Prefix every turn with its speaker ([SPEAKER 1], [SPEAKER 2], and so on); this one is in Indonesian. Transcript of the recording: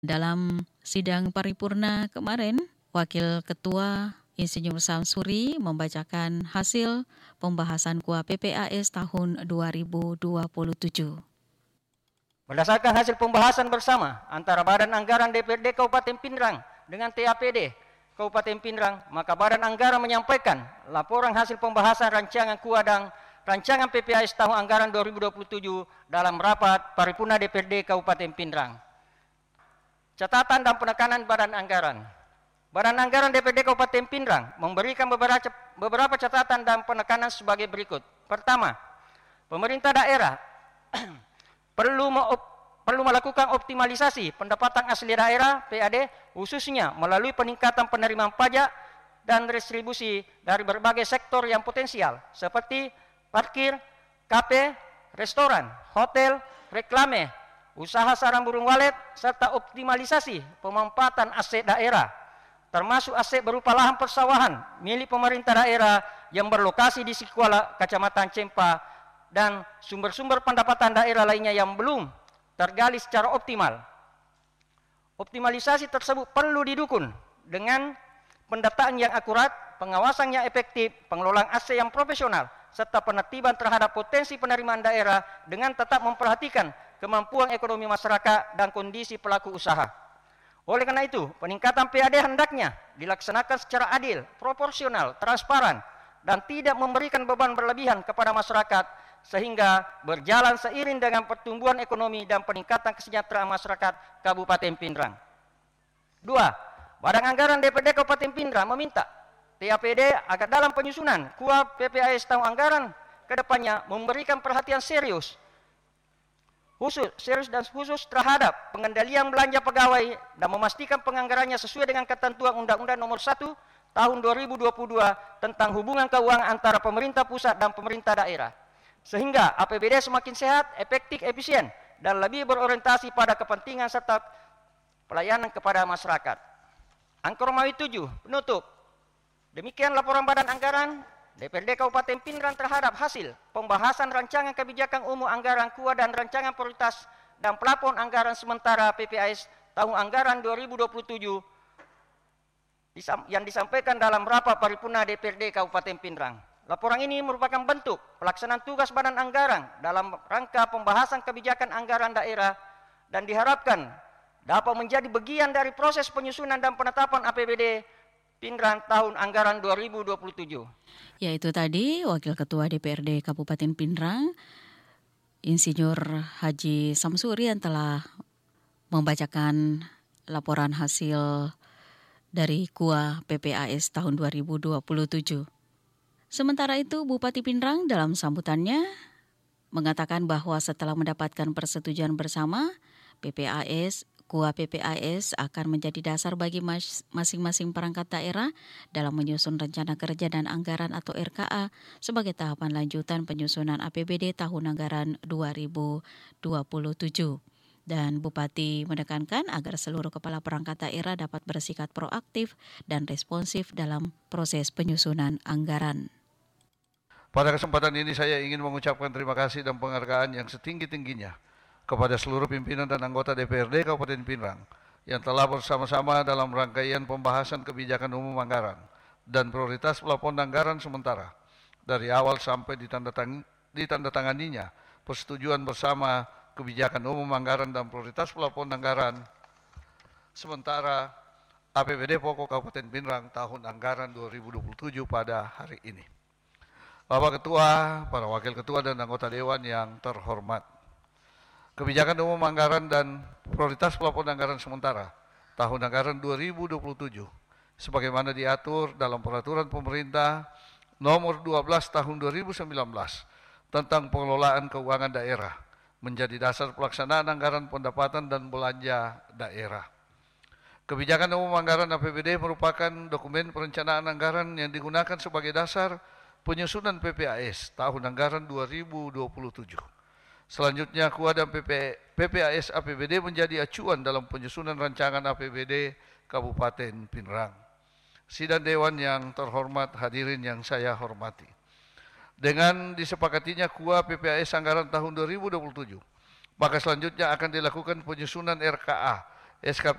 [SPEAKER 1] Dalam sidang paripurna kemarin, Wakil Ketua Insinyur Samsuri membacakan hasil pembahasan KUA PPAS tahun 2027.
[SPEAKER 2] Berdasarkan hasil pembahasan bersama antara Badan Anggaran DPRD Kabupaten Pindrang dengan TAPD Kabupaten Pindrang, maka Badan Anggaran menyampaikan laporan hasil pembahasan rancangan KUA dan rancangan PPAS tahun anggaran 2027 dalam rapat paripurna DPRD Kabupaten Pindrang. Catatan dan penekanan Badan Anggaran. Badan Anggaran DPRD Kabupaten Pindrang memberikan beberapa catatan dan penekanan sebagai berikut. Pertama, pemerintah daerah perlu melakukan optimalisasi pendapatan asli daerah (PAD) khususnya melalui peningkatan penerimaan pajak dan distribusi dari berbagai sektor yang potensial seperti parkir, kafe, restoran, hotel, reklame, usaha sarang burung walet, serta optimalisasi pemanfaatan aset daerah, termasuk aset berupa lahan persawahan milik pemerintah daerah yang berlokasi di Sikuala, Kecamatan Cempa, dan sumber-sumber pendapatan daerah lainnya yang belum tergali secara optimal. Optimalisasi tersebut perlu didukung dengan pendataan yang akurat, pengawasan yang efektif, pengelolaan aset yang profesional, serta penertiban terhadap potensi penerimaan daerah dengan tetap memperhatikan kemampuan ekonomi masyarakat dan kondisi pelaku usaha. Oleh karena itu, peningkatan PAD hendaknya dilaksanakan secara adil, proporsional, transparan, dan tidak memberikan beban berlebihan kepada masyarakat sehingga berjalan seiring dengan pertumbuhan ekonomi dan peningkatan kesejahteraan masyarakat Kabupaten Pindrang. 2. Badan Anggaran DPRD Kabupaten Pindrang meminta TAPD agar dalam penyusunan KUA PPAS tahun anggaran ke depannya memberikan perhatian serius dan khusus terhadap pengendalian belanja pegawai dan memastikan penganggarannya sesuai dengan ketentuan Undang-Undang Nomor 1 Tahun 2022 tentang hubungan keuangan antara pemerintah pusat dan pemerintah daerah, sehingga APBD semakin sehat, efektif, efisien, dan lebih berorientasi pada kepentingan serta pelayanan kepada masyarakat. Angka Romawi 7, penutup. Demikian laporan Badan Anggaran DPRD Kabupaten Pindrang terhadap hasil pembahasan rancangan kebijakan umum anggaran KUA dan rancangan prioritas dan plafon anggaran sementara PPAS tahun anggaran 2027 yang disampaikan dalam rapat paripurna DPRD Kabupaten Pindrang. Laporan ini merupakan bentuk pelaksanaan tugas Badan Anggaran dalam rangka pembahasan kebijakan anggaran daerah dan diharapkan dapat menjadi bagian dari proses penyusunan dan penetapan APBD Pindrang tahun anggaran 2027.
[SPEAKER 1] Yaitu tadi Wakil Ketua DPRD Kabupaten Pindrang, Insinyur Haji Samsuri yang telah membacakan laporan hasil dari KUA PPAS tahun 2027. Sementara itu, Bupati Pindrang dalam sambutannya mengatakan bahwa setelah mendapatkan persetujuan bersama, KUA PPAS akan menjadi dasar bagi masing-masing perangkat daerah dalam menyusun rencana kerja dan anggaran atau RKA sebagai tahapan lanjutan penyusunan APBD tahun anggaran 2027. Dan Bupati menekankan agar seluruh kepala perangkat daerah dapat bersikap proaktif dan responsif dalam proses penyusunan anggaran.
[SPEAKER 3] Pada kesempatan ini saya ingin mengucapkan terima kasih dan penghargaan yang setinggi-tingginya kepada seluruh pimpinan dan anggota DPRD Kabupaten Pindrang yang telah bersama-sama dalam rangkaian pembahasan kebijakan umum anggaran dan prioritas plafon anggaran sementara dari awal sampai ditandatanganinya persetujuan bersama kebijakan umum anggaran dan prioritas plafon anggaran sementara APBD pokok Kabupaten Pindrang tahun anggaran 2027 pada hari ini. Bapak Ketua, para Wakil Ketua dan anggota Dewan yang terhormat, kebijakan umum anggaran dan prioritas plafon anggaran sementara tahun anggaran 2027 sebagaimana diatur dalam peraturan pemerintah nomor 12 tahun 2019 tentang pengelolaan keuangan daerah menjadi dasar pelaksanaan anggaran pendapatan dan belanja daerah. Kebijakan umum anggaran APBD merupakan dokumen perencanaan anggaran yang digunakan sebagai dasar penyusunan PPAS tahun anggaran 2027. Selanjutnya, KUA dan PPAS APBD menjadi acuan dalam penyusunan rancangan APBD Kabupaten Pindrang. Sidang Dewan yang terhormat, hadirin yang saya hormati. Dengan disepakatinya KUA PPAS anggaran tahun 2027, maka selanjutnya akan dilakukan penyusunan RKA, SKP